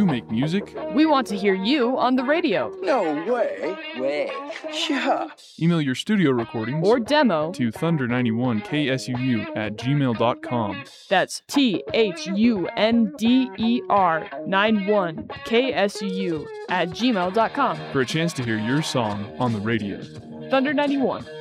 make music? We want to hear you on the radio. No way. Yeah. Email your studio recordings Or demo to thunder91ksuu@gmail.com. That's THUNDER91KSUU@gmail.com. for a chance to hear your song on the radio. Thunder 91.